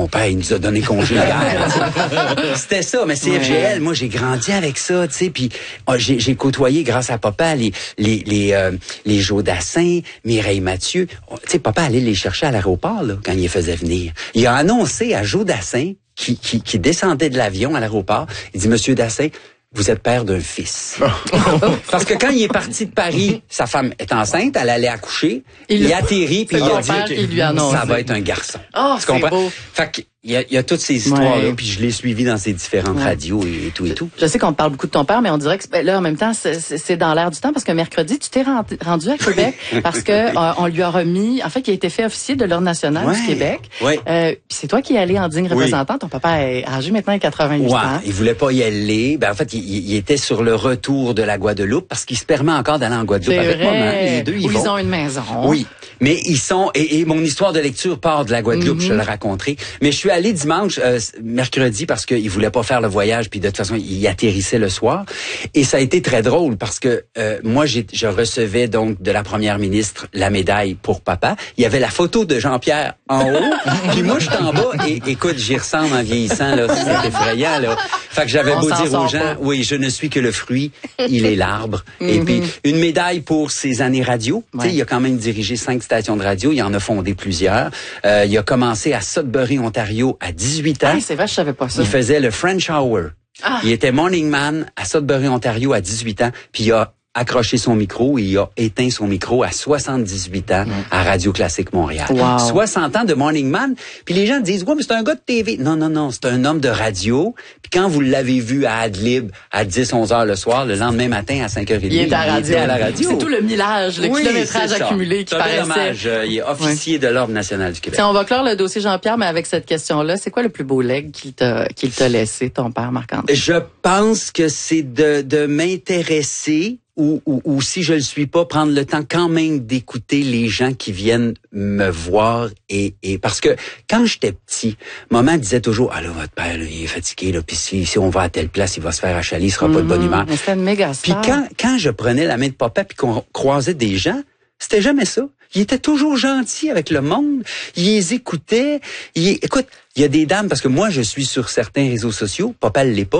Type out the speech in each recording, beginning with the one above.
mon père, il nous a donné congé hier. C'était ça, mais CFGL, moi, j'ai grandi avec ça, tu sais, puis j'ai côtoyé, grâce à papa, les Joe Dassin, Mireille Mathieu. Tu sais, papa allait les chercher à l'aéroport, là, quand il les faisait venir. Il a annoncé à Joe Dassin, qui descendait de l'avion à l'aéroport, il dit, Monsieur Dassin, vous êtes père d'un fils. Parce que quand il est parti de Paris, sa femme est enceinte, elle allait accoucher, il atterrit, puis il a dit, ça va être un garçon. Oh, tu comprends? Beau. Fait que, il y a toutes ces histoires-là, puis je l'ai suivi dans ces différentes radios et tout et tout. Je sais qu'on te parle beaucoup de ton père, mais on dirait que là, en même temps, c'est dans l'air du temps, parce que mercredi, tu t'es rendu à Québec, parce que on lui a remis, en fait, il a été fait officier de l'Ordre national du Québec. Oui. Puis c'est toi qui es allé en digne représentant. Ton papa est âgé maintenant, il a 88 ans. Il voulait pas y aller. Ben, en fait, il était sur le retour de la Guadeloupe, parce qu'il se permet encore d'aller en Guadeloupe avec maman. Les deux, ils vont. Ils ont une maison. Oui. Mais ils sont, et mon histoire de lecture part de la Guadeloupe, je te le raconterai. Mais je suis allé dimanche, mercredi, parce qu'il voulait pas faire le voyage, puis de toute façon, il atterrissait le soir. Et ça a été très drôle, parce que moi, je recevais donc de la première ministre la médaille pour papa. Il y avait la photo de Jean-Pierre en haut, puis moi, j'étais en bas, et écoute, j'y ressemble en vieillissant, là, c'est effrayant, là. Fait que j'avais beau dire aux gens, oui, je ne suis que le fruit, il est l'arbre. Et puis, une médaille pour ses années radio. Tu sais, il a quand même dirigé 5 stations de radio, il en a fondé plusieurs. Il a commencé à Sudbury, Ontario, à 18 ans. Ah, c'est vrai, je savais pas ça. Il faisait le French Hour. Il était morning man à Sudbury, Ontario, à 18 ans, puis il a accroché son micro et il a éteint son micro à 78 ans à Radio Classique Montréal. Wow. 60 ans de morning man. Puis les gens disent, ouais, mais c'est un gars de TV. Non, c'est un homme de radio. Puis quand vous l'avez vu à Adlib à 10-11 heures le soir, le lendemain matin à 5h30, il est à la radio. C'est tout le millage, le kilométrage accumulé qui paraissait. Dommage. Il est officier de l'Ordre national du Québec. Tiens, on va clore le dossier Jean-Pierre, mais avec cette question-là, c'est quoi le plus beau legs qu'il t'a laissé, ton père Marc-André? Je pense que c'est de m'intéresser ou si je le suis pas, prendre le temps quand même d'écouter les gens qui viennent me voir et parce que quand j'étais petit, maman disait toujours, ah là, votre père, là, il est fatigué, là, puis si on va à telle place, il va se faire achaler, il sera pas de bonne humeur. Mais c'était une méga star. Puis quand je prenais la main de papa puis qu'on croisait des gens, c'était jamais ça. Il était toujours gentil avec le monde. Il les écoutait. Écoute, il y a des dames, parce que moi, je suis sur certains réseaux sociaux. Papa ne l'est pas.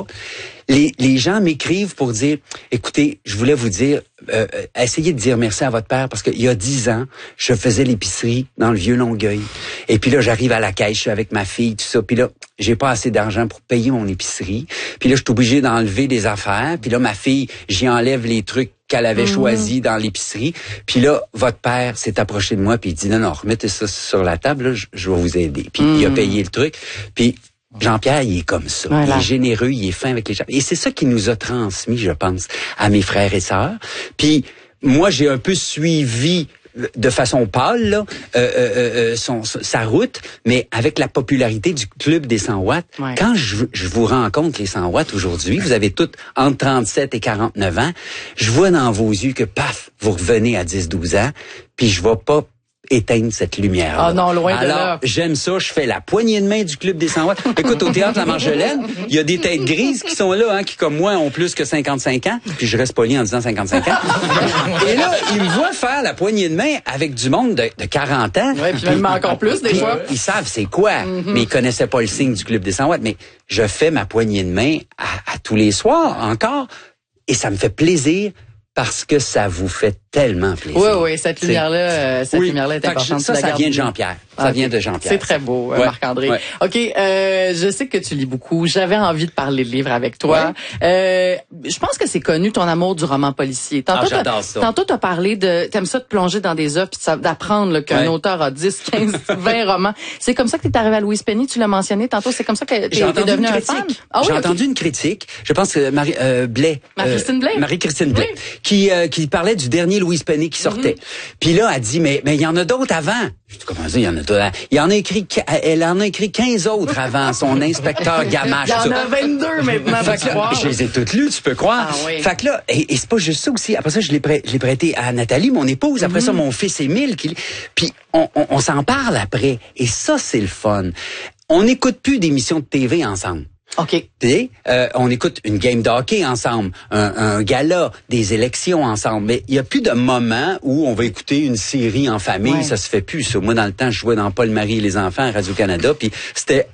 Les gens m'écrivent pour dire, écoutez, je voulais vous dire, essayez de dire merci à votre père, parce qu'il y a 10 ans, je faisais l'épicerie dans le vieux Longueuil. Et puis là, j'arrive à la caisse, je suis avec ma fille, tout ça. Puis là, j'ai pas assez d'argent pour payer mon épicerie. Puis là, je suis obligé d'enlever des affaires. Puis là, ma fille, j'y enlève les trucs qu'elle avait choisi dans l'épicerie. Puis là, votre père s'est approché de moi puis il dit, non, remettez ça sur la table, là, je vais vous aider. Puis il a payé le truc. Puis Jean-Pierre, il est comme ça. Voilà. Il est généreux, il est fin avec les gens. Et c'est ça qui nous a transmis, je pense, à mes frères et sœurs. Puis moi, j'ai un peu suivi de façon pâle là, sa route, mais avec la popularité du Club des 100 watts, quand je vous rencontre les 100 watts aujourd'hui, vous avez toutes entre 37 et 49 ans, je vois dans vos yeux que, paf, vous revenez à 10-12 ans, puis je vais pas éteindre cette lumière. Ah non, loin de là. Alors, j'aime ça, je fais la poignée de main du Club des 100 watts. Écoute, au Théâtre La Marjolaine, il y a des têtes grises qui sont là, qui comme moi ont plus que 55 ans, puis je reste poli en disant 55 ans. Et là, ils me voient faire la poignée de main avec du monde de 40 ans. Ouais, puis même encore plus des fois. Ils savent c'est quoi, mais ils connaissaient pas le signe du Club des 100 watts. Mais je fais ma poignée de main à tous les soirs encore, et ça me fait plaisir. Parce que ça vous fait tellement plaisir. Oui, cette lumière-là, lumière-là est importante. Ça vient de Jean-Pierre. Ça vient de Jean-Pierre. C'est très beau, Marc-André. Ouais. OK, je sais que tu lis beaucoup. J'avais envie de parler de livres avec toi. Je pense que c'est connu, ton amour du roman policier. J'adore ça. Tantôt, t'as parlé t'aimes ça de plonger dans des œuvres puis d'apprendre là, qu'un auteur a 10, 15, 20 romans. C'est comme ça que t'es arrivé à Louise Penny, tu l'as mentionné tantôt. C'est comme ça que t'es devenu un fan. J'ai entendu une critique. Je pense que Marie-Christine Blais. Marie-Christine Blais. Qui parlait du dernier Louise Penny qui sortait. Puis là, elle dit, mais il y en a d'autres avant. Je dis, comment ça, il y en a d'autres? Elle en a écrit 15 autres avant, son inspecteur Gamache. Il y en a 22 maintenant, je les ai toutes lues, tu peux croire. Fait que là, et c'est pas juste ça aussi. Après ça, je l'ai prêté à Nathalie, mon épouse. Après ça, mon fils Émile. Puis on s'en parle après. Et ça, c'est le fun. On n'écoute plus d'émissions de TV ensemble. OK. On écoute une game de hockey ensemble, un gala, des élections ensemble. Mais il y a plus de moments où on va écouter une série en famille. Ça se fait plus. Ça. Moi, dans le temps, je jouais dans Paul Marie et les enfants à Radio-Canada. Puis c'était